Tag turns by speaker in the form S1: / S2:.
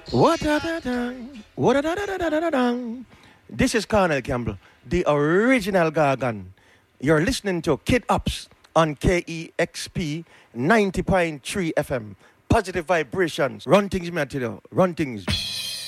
S1: What a da dang. What a da da da da da da dang. This is Colonel Campbell, the original Gargan. You're listening to Kid Ups on KEXP 90.3 FM. Positive vibrations. Run things, man, run things.